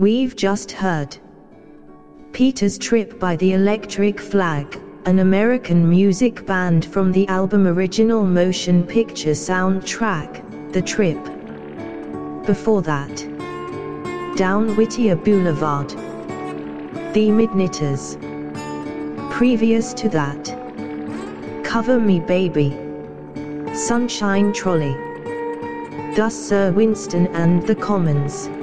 We've just heard Peter's Trip by the Electric Flag, an American music band from the album Original Motion Picture Soundtrack, The Trip. Before that, Down Whittier Boulevard, The Midnitters. Previous to that, Cover Me Baby, Sunshine Trolley, Thus Sir Winston and the Commons.